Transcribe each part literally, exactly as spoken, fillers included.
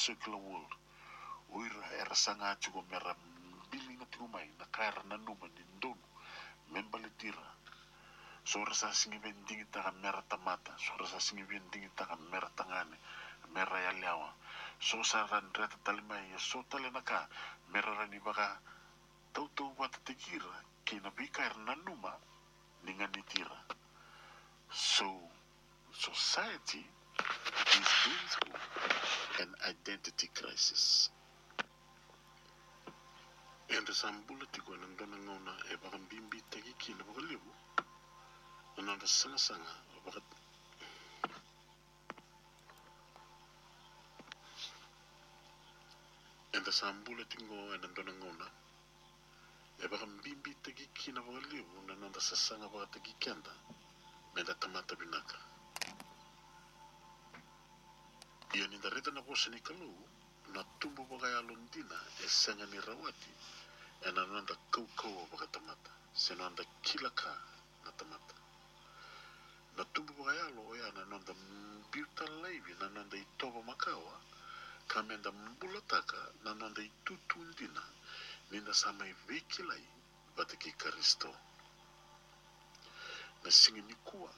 circular world. Uira era sanga chugo mera bili na tirumai na kaira na numa ni ndonu memba le tira. So rasa singi vendingi taka mera tamata, so rasa singi vendingi taka mera tangane, mera ya liawa. So saran reta talimai so tale naka mera rani baka tau tau wata tekira kina bika er na numa ninga ni tira. So society is going through an identity crisis. And the sambula tiko nandona ngona e baka bimbi teki kina baka libu. Ananda sanga sanga baka and the sambula tingo nandona ngona e baka bimbi teki kina baka libu nanda sasanga baka teki kenda meda tamata binaka. Ia ni dareta na bosa ni kalu na tumbo baka ya londina e sanga ni rawati e na nanda kau kau baka tamata se nanda kilaka na tamata na tumbo baka ya lo ya na nanda mbiuta laivi na nanda itoba makawa kamenda mbulataka na nanda itutu ndina ninda samai vekilai bataki karisto na singi ni kuwa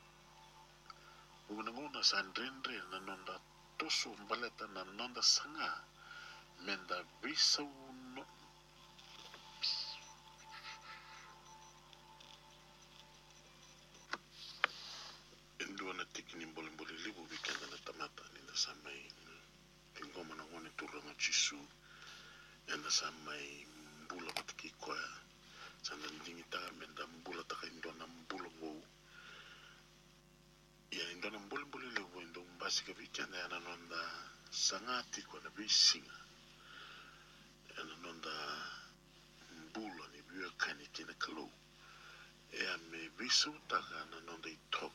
unangona sandrendre na nanda toso mbaleta na nanda sanga menda visa uno endo na tikini mbole mbole libu wikenda na tamata ninda samai ngoma na ngone turanga chisu enda samai mbula batiki koya sanda ndingi ta menda mbula taka indona mbula wo ya indona mbole mbole libu endo mbasi ka wikenda ya nanonda sangati kwa na bisinga ya nanonda mbula ni biwa kani kina kalau ya me visa utaka nanonda itop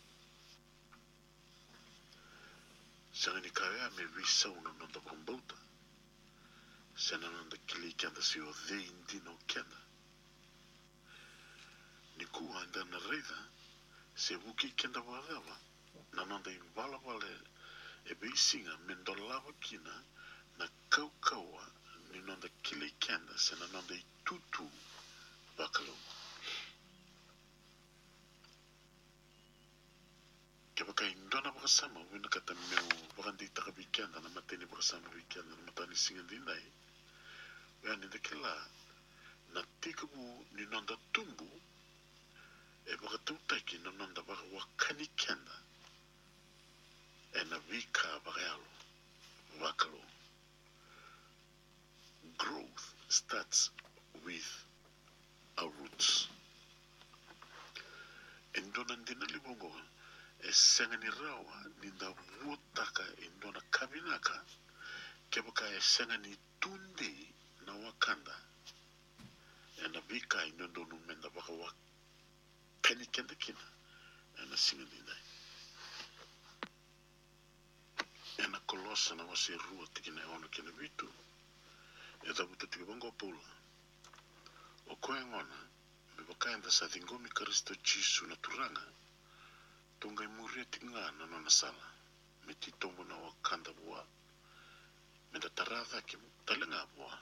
sanga ni kaya me visa unanonda kumbauta sana nanda kili kenda si o the indino kenda ni kuwa anda na reida se wuki kenda wadawa nanonda invala wale e beisinga mendolava kina na kau kaua ni nanda kili kenda sana nanda itutu bakalo kebaka indona bakasama wina kata meu bakandi taka wikenda na mateni bakasama wikenda na matani singa dindai yani dekila na tikabu ni nanda tumbu e baka tutaki na nanda baka wakani kenda e na vika baka yalo wakalo. Growth starts with our roots. Indona ndina libongo e sengani rawa ninda wotaka indona kabinaka kebaka e sengani tunde na wakanda ena vika inondo numenda baka wa kani kenda kina ena singa nindai ena kolosa na wasi rua tikina ono kina vitu e tabuta tikibongo pula o koe ngona me baka enda sa thingomi karisto chisu na turanga tunga imuria tinga na nona sala me titombo na wakanda bua me da taratha ki talenga bua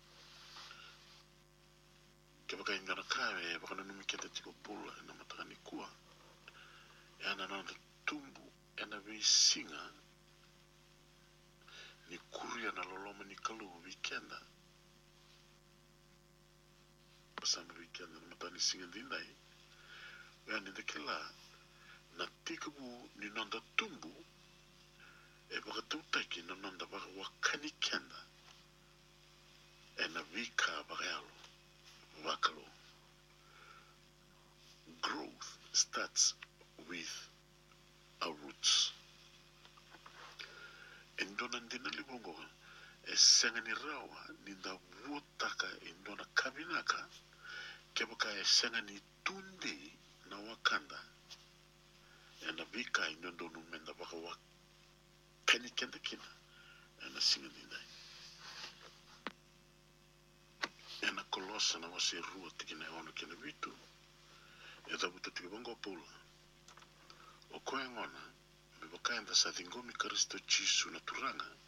kebaka ingana kawe baka numi kenda tiko pula na matakani kuwa ya na nanda tumbu ena visinga ni kuria na loloma ni kalu wikenda pasama wikenda na matani singa dindai ya ni dekila na tikabu ni nanda tumbu e baka tautaki na nanda baka wakani kenda ena vika baka yalo wakalo. Growth starts with our roots. Indona ndina libongo e sengani rawa ninda wotaka indona kabinaka kebaka e sengani tunde na wakanda ena vika inondo numenda baka wakani kenda kina ena singa nindai ena kolosa na wasi rua tikina ono kina vitu e tabuta tikibongo pula o koe ngona me baka enda sa thingomi karisto chisu na turanga